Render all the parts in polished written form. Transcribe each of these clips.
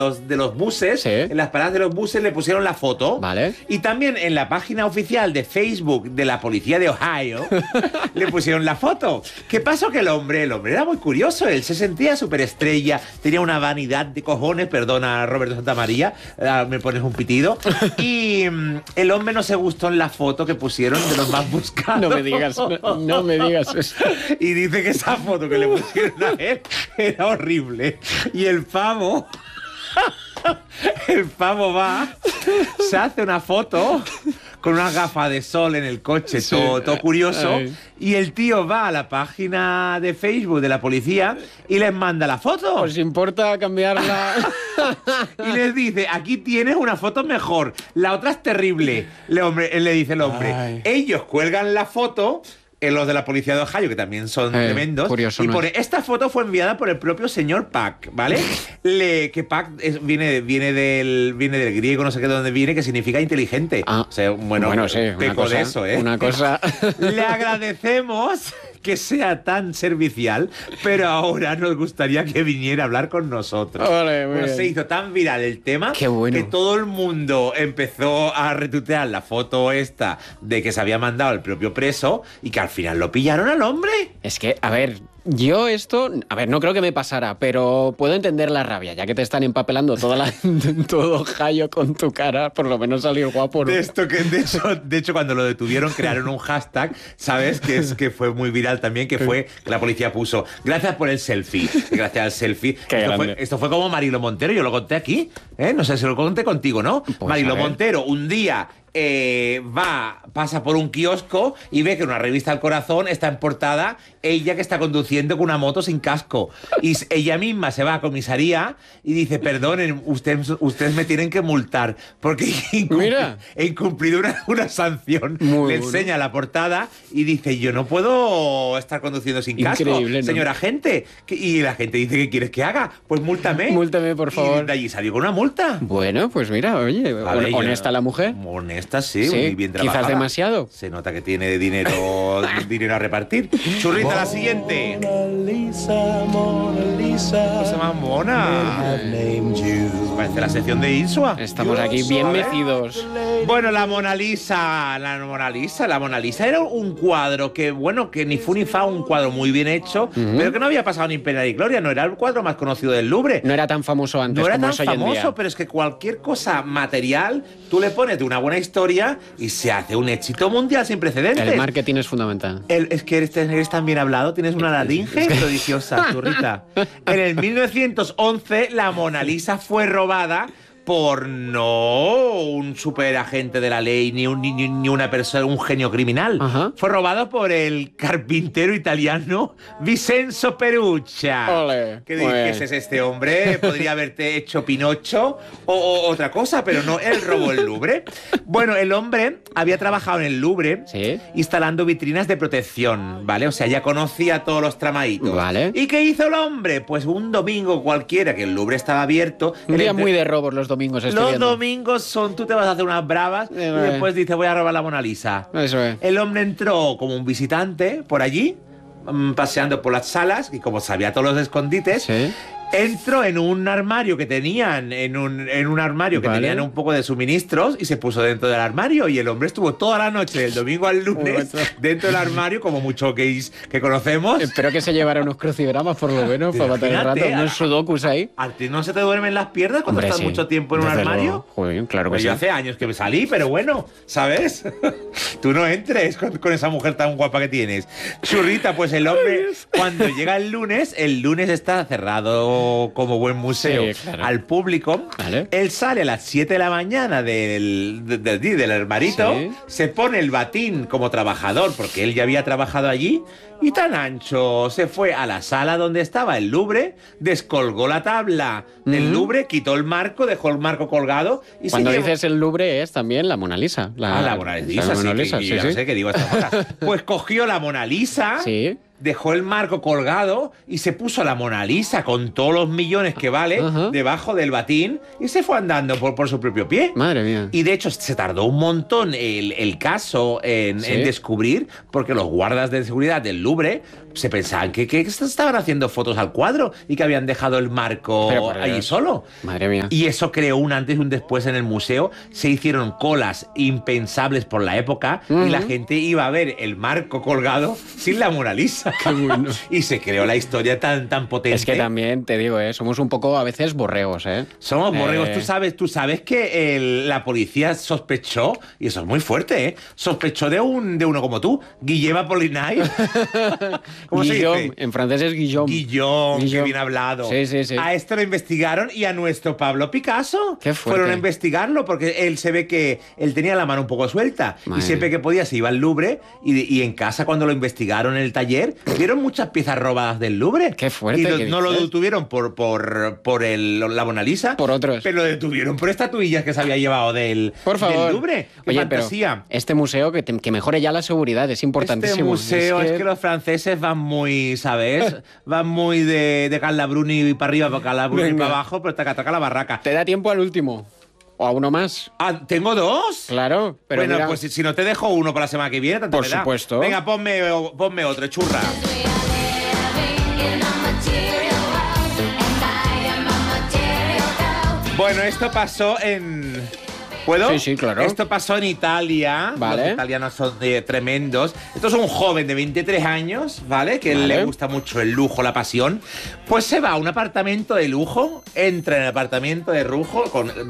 de los buses, Sí. en las paradas de los buses le pusieron la foto. Vale. Y también en la página oficial de Facebook de la policía de Ohio le pusieron la foto. ¿Qué pasó? Que el hombre era muy curioso. Él se sentía superestrella, tenía una vanidad de cojones, perdona Roberto Santamaría, me pones un pitido. Y el hombre no se gustó en la foto que pusieron de los más buscados. No me digas eso. Y dice que esa foto que le pusieron a él era horrible. Y el pavo va, se hace una foto con una gafa de sol en el coche, Sí. todo curioso. Ay. Y el tío va a la página de Facebook de la policía y les manda la foto. ¿Os importa cambiarla? Y les dice, aquí tienes una foto mejor, la otra es terrible. Le dice el hombre, Ay. ellos cuelgan la foto, los de la policía de Ohio, que también son tremendos, curioso, y ¿no? pone, esta foto fue enviada por el propio señor Pack, ¿vale? Que Pack viene del griego, no sé qué de dónde viene, que significa inteligente. Ah. O sea, bueno, sí, peco de eso, ¿eh? Una cosa... Le agradecemos que sea tan servicial, pero ahora nos gustaría que viniera a hablar con nosotros. Ole, muy bien. Se hizo tan viral el tema Qué bueno. que todo el mundo empezó a retuitear la foto esta de que se había mandado el propio preso y que al final lo pillaron al hombre. Es que, a ver, yo esto... A ver, no creo que me pasara, pero puedo entender la rabia, ya que te están empapelando todo Ohio con tu cara, por lo menos salir guapo, ¿no? De hecho, cuando lo detuvieron, crearon un hashtag, ¿sabes? Que fue muy viral también, que fue que la policía puso, gracias por el selfie. Y gracias al selfie. Qué grande. Esto fue como Marilo Montero, yo lo conté aquí, ¿eh? No sé si lo conté contigo, ¿no? Pues Marilo a ver. Montero, un día... pasa por un kiosco y ve que en una revista al corazón está en portada ella que está conduciendo con una moto sin casco. Y ella misma se va a comisaría y dice, perdonen, ustedes me tienen que multar porque Mira. he incumplido una sanción. Muy Le bueno. enseña la portada y dice, yo no puedo estar conduciendo sin casco, Increíble, ¿no? señor agente. Y la gente dice, ¿qué quieres que haga? Pues múltame. Múltame, por favor. Y de allí salió con una multa. Bueno, pues mira, oye, Vale, honesta la mujer. Honesta, sí, Sí, muy bien trabajada. quizás demasiado. Se nota que tiene dinero a repartir. Churrita, la siguiente. Mona Lisa, Se llama Mona. I've named you. Parece la sección de Isua. Estamos aquí bien ¿sabes? mecidos. Bueno, la Mona Lisa era un cuadro que, bueno, que ni fu ni fa, un cuadro muy bien hecho, pero que no había pasado ni pena ni gloria, no era el cuadro más conocido del Louvre. No era tan famoso antes No era como tan es hoy en día. famoso, pero es que cualquier cosa material, tú le pones de una buena historia y se hace un éxito mundial sin precedentes. El marketing es fundamental. Es que eres tan bien hablado, tienes una laringe prodigiosa, Churrita. En el 1911, la Mona Lisa fue robada por no un superagente de la ley ni una persona, un genio criminal. Ajá. Fue robado por el carpintero italiano Vincenzo Peruccia. Ole, ¿Qué muy bien. dices? Este hombre podría haberte hecho Pinocho o otra cosa, pero no, él robó el Louvre. Bueno, el hombre había trabajado en el Louvre Sí. instalando vitrinas de protección, ¿vale? O sea, ya conocía todos los tramaditos. Vale. ¿Y qué hizo el hombre? Pues un domingo cualquiera, que el Louvre estaba abierto. Un él día entre- muy de robos los domingos estoy Los viendo. domingos son, tú te vas a hacer unas bravas y vale. después dices, voy a robar la Mona Lisa. Eso es. El hombre entró como un visitante por allí, paseando por las salas, y como sabía todos los escondites, Sí. entró en un armario que tenían, en un armario que Vale. tenían un poco de suministros y se puso dentro del armario y el hombre estuvo toda la noche, del domingo al lunes, dentro del armario, como muchos gays que conocemos. Espero que se llevara unos crucigramas por lo menos para matar el Imagínate, rato. Unos sudokus ahí. ¿A ti no se te duermen las piernas cuando Hombre, estás sí. mucho tiempo en un Desde armario? luego. Joder, claro que Pues sí. yo hace años que me salí, pero bueno, ¿sabes? Tú no entres con esa mujer tan guapa que tienes. Churrita, pues el hombre, cuando llega el lunes está cerrado como buen museo Sí, claro. al público. Vale. Él sale a las 7 de la mañana del armarito, Sí. se pone el batín como trabajador, porque él ya había trabajado allí, y tan ancho se fue a la sala donde estaba el Louvre, descolgó la tabla del Louvre, quitó el marco, dejó el marco colgado y Cuando se llevó... dices el Louvre es también la Mona Lisa. la Mona Lisa, la Mona sí, Lisa, que sí, yo ya sí. sé que digo estas cosas. Pues cogió la Mona Lisa, Sí. dejó el marco colgado y se puso la Mona Lisa con todos los millones que vale debajo del batín y se fue andando por su propio pie. Madre mía. Y de hecho se tardó un montón el caso en descubrir, porque los guardas de seguridad del Louvre se pensaban que estaban haciendo fotos al cuadro y que habían dejado el marco allí solo. Madre mía. Y eso creó un antes y un después en el museo. Se hicieron colas impensables por la época y la gente iba a ver el marco colgado sin la Mona Lisa. Qué bueno. Y se creó la historia tan potente. Es que también, te digo, somos un poco a veces borregos, ¿eh? Somos borregos. Tú sabes que la policía sospechó, y eso es muy fuerte, ¿eh? Sospechó de uno como tú, Guillem Apollinaire. ¿Cómo se dice? En francés es Guillaume. Guillaume, qué bien hablado. Sí. A este lo investigaron y a nuestro Pablo Picasso Qué fuerte. fueron a investigarlo porque él se ve que él tenía la mano un poco suelta. Madre. Y siempre que podía se iba al Louvre y en casa cuando lo investigaron en el taller vieron muchas piezas robadas del Louvre. Qué fuerte. Y no lo detuvieron por la Mona Lisa. Por otros. Pero lo detuvieron por estatuillas que se había llevado del Louvre. ¡Qué Oye, fantasía! pero este museo que mejore ya la seguridad es importantísimo. Este museo es que los franceses van muy, ¿sabes? Van muy de Carla Bruni para arriba, para Carla Bruni para abajo, pero taca la barraca. ¿Te da tiempo al último? ¿O a uno más? Ah, ¿tengo dos? Claro, pero bueno, mira, pues si no te dejo uno para la semana que viene, tanto por me da. supuesto. Venga, ponme otro, churra. Bueno, esto pasó en... ¿Puedo? Sí, claro. Esto pasó en Italia. Vale. Los italianos son tremendos. Esto es un joven de 23 años, ¿vale? Que le gusta mucho el lujo, la pasión. Pues se va a un apartamento de lujo, entra en el apartamento de lujo,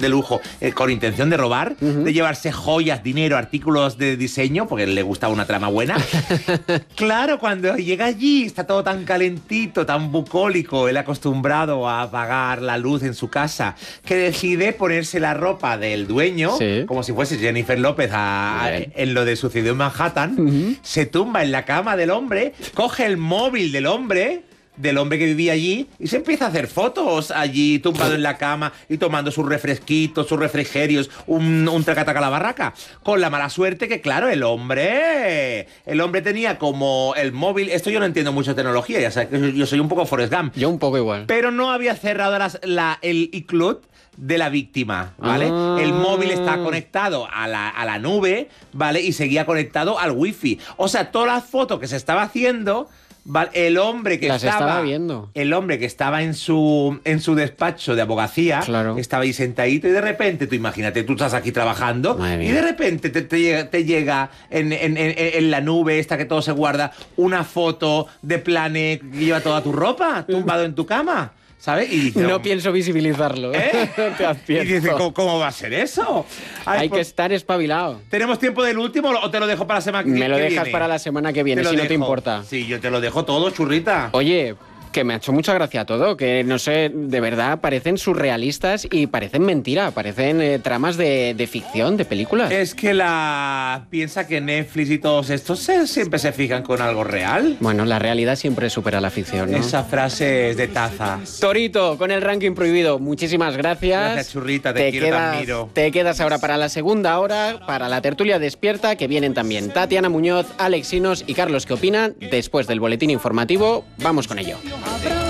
con intención de robar, de llevarse joyas, dinero, artículos de diseño, porque le gustaba una trama buena. Claro, cuando llega allí está todo tan calentito, tan bucólico, él acostumbrado a apagar la luz en su casa, que decide ponerse la ropa del dueño, como si fuese Jennifer López en lo de Sucedió en Manhattan, se tumba en la cama del hombre, coge el móvil del hombre que vivía allí y se empieza a hacer fotos allí tumbado en la cama y tomando sus refresquitos, sus refrigerios, un tracataca a la barraca, con la mala suerte que claro, el hombre tenía como el móvil, esto yo no entiendo mucho de tecnología, ya sabes que yo soy un poco Forrest Gump, yo un poco igual, pero no había cerrado el iCloud de la víctima, ¿vale? El móvil está conectado a la nube, ¿vale? Y seguía conectado al wifi. O sea, todas las fotos que se estaba haciendo, ¿vale? El hombre que estaba viendo. El hombre que estaba en su despacho de abogacía, claro, estaba ahí sentadito y de repente, tú imagínate, tú estás aquí trabajando y de repente te llega en la nube esta que todo se guarda, una foto de Planet que lleva toda tu ropa tumbado en tu cama. ¿Sabes? Y dice, no pienso visibilizarlo. Te advierto. Y dice, ¿cómo va a ser eso? Hay que estar espabilado. ¿Tenemos tiempo del último o te lo dejo para la semana que viene? Me lo dejas para la semana que viene, si no te importa. Sí, yo te lo dejo todo, churrita. Oye, que me ha hecho mucha gracia todo, que no sé, de verdad parecen surrealistas y parecen mentira, parecen tramas de ficción, de películas. Es que piensa que Netflix y todos estos siempre se fijan con algo real. Bueno, la realidad siempre supera la ficción, ¿no? Esa frase es de taza. Torito, con el ranking prohibido, muchísimas gracias. Gracias, churrita, te quiero, te admiro. Te quedas ahora para la segunda hora, para la tertulia despierta, que vienen también Tatiana Muñoz, Alex Sinos y Carlos, ¿qué opinan? Después del boletín informativo, vamos con ello.